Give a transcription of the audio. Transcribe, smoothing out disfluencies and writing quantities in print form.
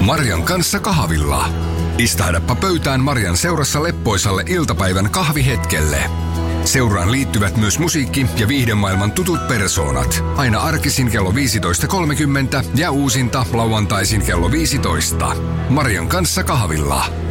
Marian kanssa kahvilla. Istahdappa pöytään Marian seurassa leppoisalle iltapäivän kahvihetkelle. Seuraan liittyvät myös musiikki- ja viihdemaailman tutut persoonat. Aina arkisin kello 15.30 ja uusinta lauantaisin kello 15. Marian kanssa kahvilla.